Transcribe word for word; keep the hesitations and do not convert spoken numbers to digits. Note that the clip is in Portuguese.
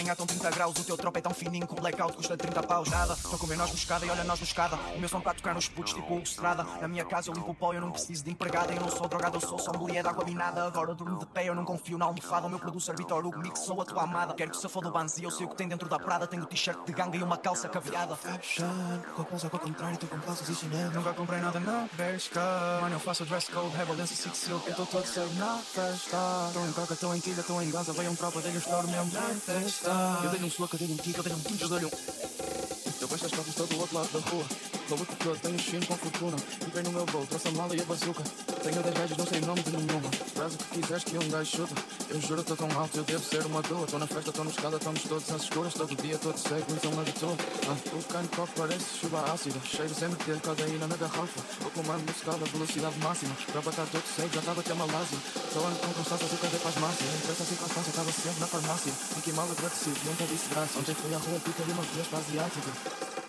Estão trinta graus, o teu tropa é tão fininho que o blackout custa trinta paus. Nada, estou a comer nós moscada e olha nós moscada. O meu som para tocar nos putos tipo Hugo Estrada. Na minha casa eu limpo o pó, eu não preciso de empregada. Eu não sou drogado, eu sou só mulher de água minada. Agora eu durmo de pé, eu não confio na almofada. O meu producer Vitor Hugo mixou a tua amada. Quero que se foda o Banzi, eu sei o que tem dentro da Prada. Tenho t-shirt de ganga e uma calça caveada. Fashion, roupas ao contrário, tu com calças e chinelo. Nunca comprei nada na Bershka. Mano, eu faço dress code, Rebalance Six Silk. Eu tô todo safe na festa. Tô em coca, tô em quilha, tô em Gaza. Veio um tropa, dei-lhe um estouro mesmo na testa. Eu dei-lhe um soco, eu dei-lhe um kick, eu dei-lhe um pinch, eu dei-lhe um... Eu vejo as costas todo do outro lado da rua. Tô muito todo, tenho chinos com fortuna. Entrei no meu voo, trouxe a mala e a bazuca. Tenho dez gajos, não sei o nome de nenhuma. Faz o que quiseres que um gajo chuta. Eu juro, tô tão alto, eu devo ser uma dor. Tô na festa, tô no escada, estamos todos às escuras. Todo dia, todo cego, então na de todo. Ah, o cano copo parece chuva ácida. Cheiro sempre de cadeína na garrafa. Vou comando no escala, velocidade máxima. Pra bater todo cego, já tava até Malásia. Só ando com constância, açúcar de paz máxima. Interessa a circunstância, tava sempre na farmácia. Fiquei mal agradecido, nunca disse graça. Ontem fui à rua, pica de uma vez para asiática.